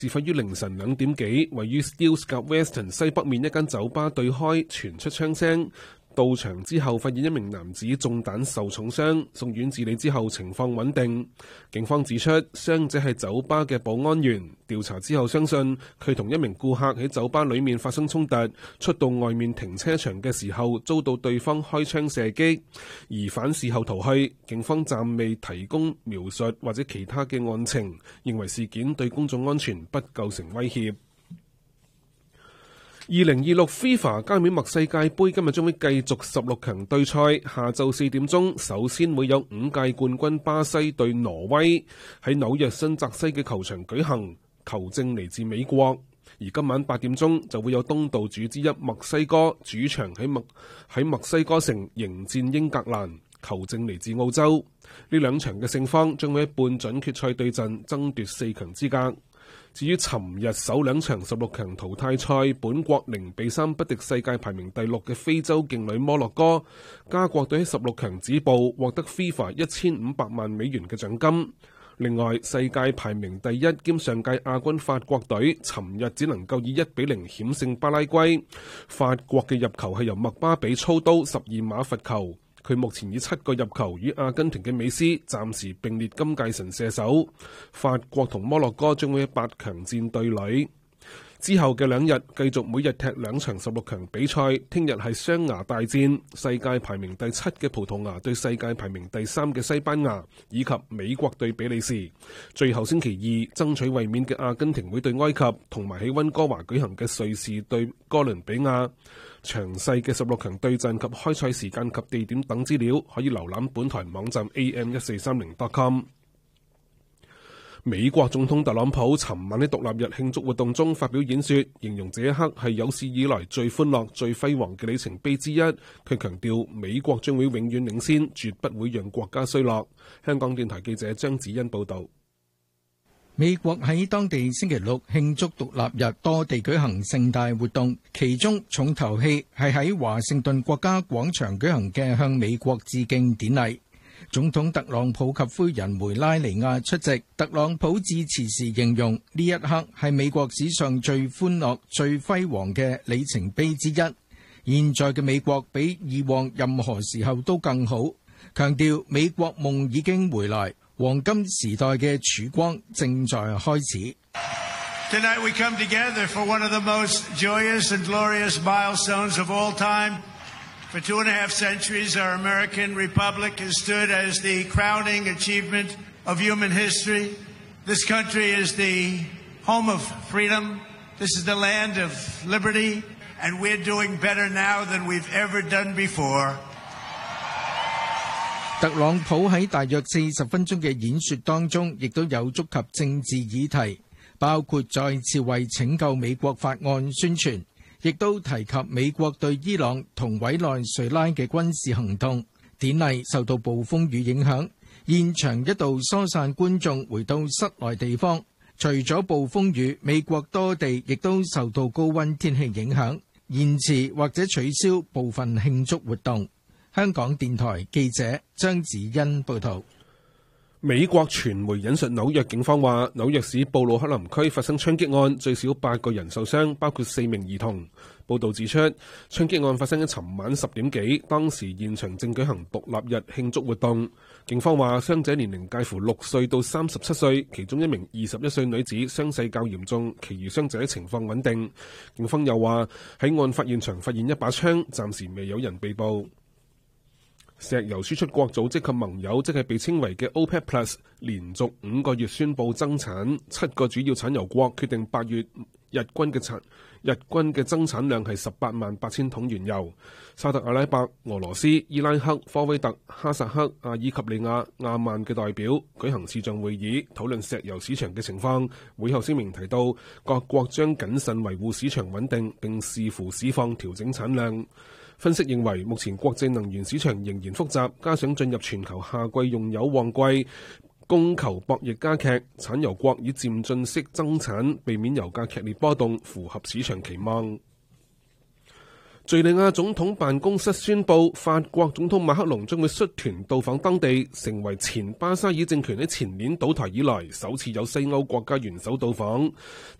事發於凌晨2點幾，位於 Steeles 及 Weston 西北面一間酒吧對開傳出槍聲。到場之後，發現一名男子中彈受重傷，送院治理之後情況穩定。警方指出，傷者係酒吧嘅保安員。調查之後相信佢同一名顧客喺酒吧裡面發生衝突，出到外面停車場嘅時候遭到對方開槍射擊，疑犯事後逃去。警方暫未提供描述或者其他嘅案情，認為事件對公眾安全不構成威脅。2026 FIFA 加冕墨世界盃今日將會繼續16強對賽，下晝4點鐘，首先會有5屆冠軍巴西對挪威喺紐約新澤西嘅球場舉行，球證嚟自美國。而今晚8點鐘就會有東道主之一墨西哥主場喺墨西哥城迎戰英格蘭，球證嚟自澳洲。呢兩場嘅勝方將會喺半準決賽對陣，爭奪4強資格。至於尋日首兩場16強淘汰賽，本國0-3不敵世界排名第6嘅非洲勁旅摩洛哥，加國隊喺16強止步，獲得 FIFA 1500萬美元嘅獎金。另外，世界排名第1兼上屆亞軍法國隊，尋日只能夠以1-0險勝巴拉圭。法國嘅入球係由麥巴比操刀12碼罰球。佢目前以7個入球與阿根廷嘅美斯暫時並列今屆神射手。法國同摩洛哥將會喺8強戰對壘。之後嘅2日繼續每日踢2場16強比賽，聽日係雙牙大戰，世界排名第7嘅葡萄牙對世界排名第3嘅西班牙，以及美國對比利時。最後星期2爭取衛冕嘅阿根廷會對埃及，同埋喺溫哥華舉行嘅瑞士對哥倫比亞。詳細嘅16強對陣及開賽時間及地點等資料，可以瀏覽本台網站 am1430.com。美國總統特朗普尋晚喺獨立日慶祝活動中發表演說，形容這一刻係有史以來最歡樂、最輝煌嘅里程碑之一。佢強調美國將會永遠領先，絕不會讓國家衰落。香港電台記者張子欣報道。 美國喺當地星期六慶祝獨立日，多地舉行盛大活動，其中重頭戲係喺華盛頓國家廣場舉行嘅向美國致敬典禮。總統特朗普及夫人梅拉尼亞出席。特朗普致辭時形容呢一刻係美國史上最歡樂、最輝煌嘅里程碑之一。現在嘅美國比以往任何時候都更好，強調美國夢已經回來，黃金時代嘅曙光正在開始。 Tonight we come together for one of the most joyous and glorious milestones of all time. For 2.5 centuries, our American republic has stood as the crowning achievement of human history. This country is the home of freedom. This is the land of liberty, and we're doing better now than we've ever done before. 特朗普喺大約40分鐘嘅演說當中，亦都有觸及政治議題，包括再次為拯救美國法案宣傳，亦都提及美國對伊朗同委內瑞拉嘅軍事行動。典禮受到暴風雨影響，現場一度疏散觀眾回到室內地方。除咗暴風雨，美國多地亦都受到高溫天氣影響，延遲或者取消部分慶祝活動。香港電台記者張子欣報道。 美國傳媒引述紐約警方話，紐約市布魯克林區發生槍擊案，最少8個人受傷，包括4名兒童。報道指出，槍擊案發生喺尋晚10點幾，當時現場正舉行獨立日慶祝活動。警方話，傷者年齡介乎6歲到37歲，其中一名21歲女子傷勢較嚴重，其餘傷者情況穩定。警方又話，喺案發現場發現一把槍，暫時未有人被捕。石油輸出國組織及盟友，即係被稱為嘅 OPEC Plus， 連續5個月宣布增產。7個主要產油國決定8月日均嘅增產量係188000桶原油。沙特阿拉伯、俄羅斯、伊拉克、科威特、哈薩克、阿爾及利亞、亞曼嘅代表舉行視像會議，討論石油市場嘅情況。會後聲明提到，各國將謹慎維護市場穩定，並視乎市況調整產量。分析認為，目前國際能源市場仍然複雜，加上進入全球夏季用油旺季，供求博弈加劇，產油國以漸進式增產，避免油價劇烈波動，符合市場期望。 敘利亞總統辦公室宣布，法國總統馬克龍將會率團到訪當地，成為前巴沙爾政權喺前年倒台以來首次有西歐國家元首到訪。